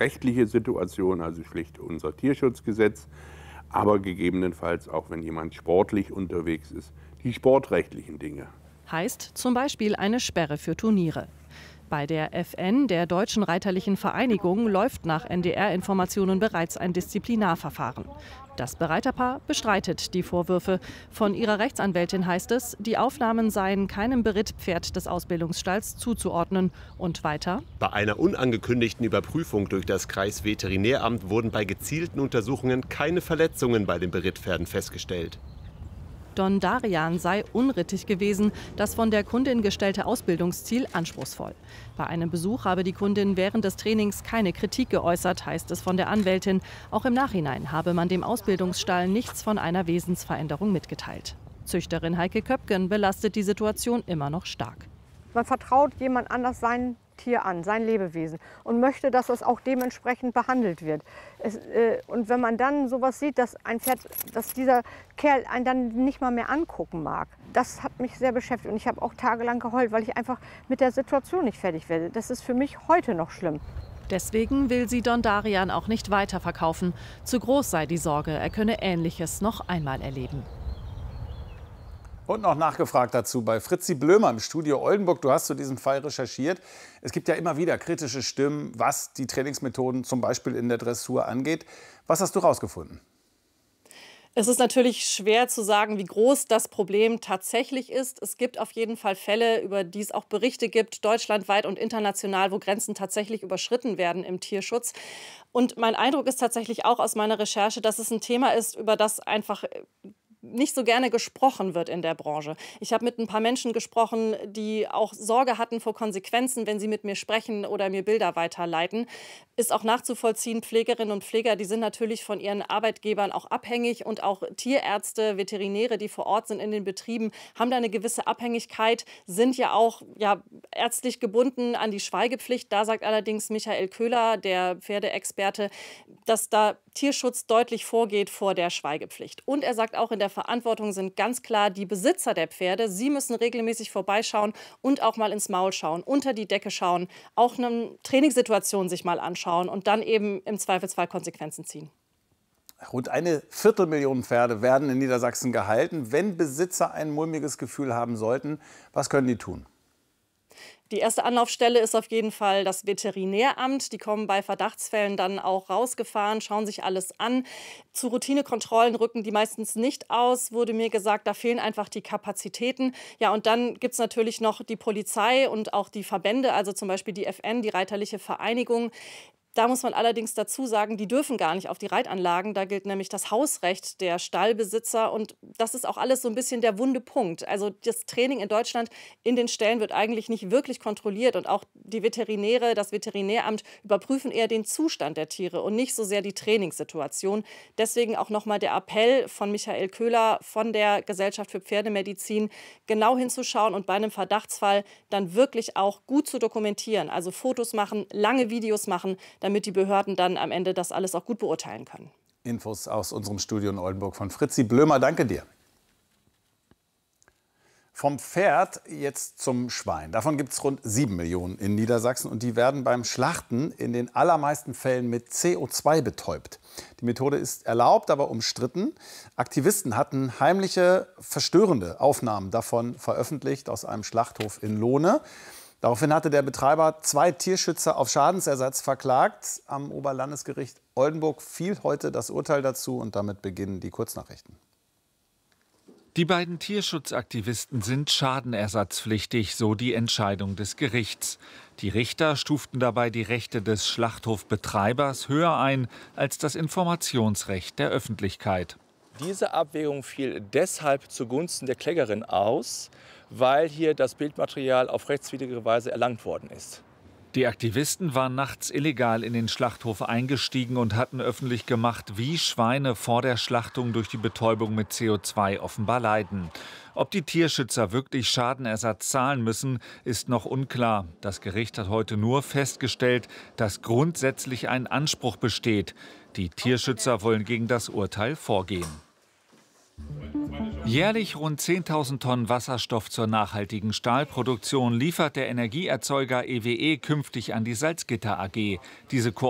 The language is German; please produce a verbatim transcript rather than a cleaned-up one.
rechtliche Situation, also schlicht unser Tierschutzgesetz, aber gegebenenfalls auch, wenn jemand sportlich unterwegs ist, die sportrechtlichen Dinge. Heißt zum Beispiel eine Sperre für Turniere. Bei der F N, der Deutschen Reiterlichen Vereinigung, läuft nach N D R-Informationen bereits ein Disziplinarverfahren. Das Bereiterpaar bestreitet die Vorwürfe. Von ihrer Rechtsanwältin heißt es, die Aufnahmen seien keinem Berittpferd des Ausbildungsstalls zuzuordnen. Und weiter: Bei einer unangekündigten Überprüfung durch das Kreisveterinäramt wurden bei gezielten Untersuchungen keine Verletzungen bei den Berittpferden festgestellt. Don Darian sei unrittig gewesen, das von der Kundin gestellte Ausbildungsziel anspruchsvoll. Bei einem Besuch habe die Kundin während des Trainings keine Kritik geäußert, heißt es von der Anwältin. Auch im Nachhinein habe man dem Ausbildungsstall nichts von einer Wesensveränderung mitgeteilt. Züchterin Heike Köpken belastet die Situation immer noch stark. Man vertraut jemand anders sein Tier an, sein Lebewesen, und möchte, dass es auch dementsprechend behandelt wird. Es, äh, und wenn man dann sowas sieht, dass ein Pferd, dass dieser Kerl einen dann nicht mal mehr angucken mag, das hat mich sehr beschäftigt. Und ich habe auch tagelang geheult, weil ich einfach mit der Situation nicht fertig werde. Das ist für mich heute noch schlimm. Deswegen will sie Don Darian auch nicht weiterverkaufen. Zu groß sei die Sorge, er könne Ähnliches noch einmal erleben. Und noch nachgefragt dazu bei Fritzi Blömer im Studio Oldenburg. Du hast zu diesem Fall recherchiert. Es gibt ja immer wieder kritische Stimmen, was die Trainingsmethoden zum Beispiel in der Dressur angeht. Was hast du rausgefunden? Es ist natürlich schwer zu sagen, wie groß das Problem tatsächlich ist. Es gibt auf jeden Fall Fälle, über die es auch Berichte gibt, deutschlandweit und international, wo Grenzen tatsächlich überschritten werden im Tierschutz. Und mein Eindruck ist tatsächlich auch aus meiner Recherche, dass es ein Thema ist, über das einfach nicht so gerne gesprochen wird in der Branche. Ich habe mit ein paar Menschen gesprochen, die auch Sorge hatten vor Konsequenzen, wenn sie mit mir sprechen oder mir Bilder weiterleiten. Ist auch nachzuvollziehen, Pflegerinnen und Pfleger, die sind natürlich von ihren Arbeitgebern auch abhängig, und auch Tierärzte, Veterinäre, die vor Ort sind in den Betrieben, haben da eine gewisse Abhängigkeit, sind ja auch ja, ärztlich gebunden an die Schweigepflicht. Da sagt allerdings Michael Köhler, der Pferdeexperte, dass da Tierschutz deutlich vorgeht vor der Schweigepflicht. Und er sagt auch, in der Verantwortung sind ganz klar die Besitzer der Pferde. Sie müssen regelmäßig vorbeischauen und auch mal ins Maul schauen, unter die Decke schauen, auch eine Trainingssituation sich mal anschauen und dann eben im Zweifelsfall Konsequenzen ziehen. Rund eine Viertelmillion Pferde werden in Niedersachsen gehalten. Wenn Besitzer ein mulmiges Gefühl haben sollten, was können die tun? Die erste Anlaufstelle ist auf jeden Fall das Veterinäramt. Die kommen bei Verdachtsfällen dann auch rausgefahren, schauen sich alles an. Zu Routinekontrollen rücken die meistens nicht aus, wurde mir gesagt. Da fehlen einfach die Kapazitäten. Ja, und dann gibt es natürlich noch die Polizei und auch die Verbände, also zum Beispiel die F N, die Reiterliche Vereinigung. Da muss man allerdings dazu sagen, die dürfen gar nicht auf die Reitanlagen. Da gilt nämlich das Hausrecht der Stallbesitzer. Und das ist auch alles so ein bisschen der wunde Punkt. Also das Training in Deutschland in den Ställen wird eigentlich nicht wirklich kontrolliert. Und auch die Veterinäre, das Veterinäramt überprüfen eher den Zustand der Tiere und nicht so sehr die Trainingssituation. Deswegen auch nochmal der Appell von Michael Köhler von der Gesellschaft für Pferdemedizin, genau hinzuschauen und bei einem Verdachtsfall dann wirklich auch gut zu dokumentieren. Also Fotos machen, lange Videos machen, damit die Behörden dann am Ende das alles auch gut beurteilen können. Infos aus unserem Studio in Oldenburg von Fritzi Blömer. Danke dir. Vom Pferd jetzt zum Schwein. Davon gibt es rund sieben Millionen in Niedersachsen. Und die werden beim Schlachten in den allermeisten Fällen mit C O zwei betäubt. Die Methode ist erlaubt, aber umstritten. Aktivisten hatten heimliche, verstörende Aufnahmen davon veröffentlicht aus einem Schlachthof in Lohne. Daraufhin hatte der Betreiber zwei Tierschützer auf Schadensersatz verklagt. Am Oberlandesgericht Oldenburg fiel heute das Urteil dazu, und damit beginnen die Kurznachrichten. Die beiden Tierschutzaktivisten sind schadenersatzpflichtig, so die Entscheidung des Gerichts. Die Richter stuften dabei die Rechte des Schlachthofbetreibers höher ein als das Informationsrecht der Öffentlichkeit. Diese Abwägung fiel deshalb zugunsten der Klägerin aus, weil hier das Bildmaterial auf rechtswidrige Weise erlangt worden ist. Die Aktivisten waren nachts illegal in den Schlachthof eingestiegen und hatten öffentlich gemacht, wie Schweine vor der Schlachtung durch die Betäubung mit C O zwei offenbar leiden. Ob die Tierschützer wirklich Schadenersatz zahlen müssen, ist noch unklar. Das Gericht hat heute nur festgestellt, dass grundsätzlich ein Anspruch besteht. Die Tierschützer wollen gegen das Urteil vorgehen. Jährlich rund zehntausend Tonnen Wasserstoff zur nachhaltigen Stahlproduktion liefert der Energieerzeuger E W E künftig an die Salzgitter A G. Diese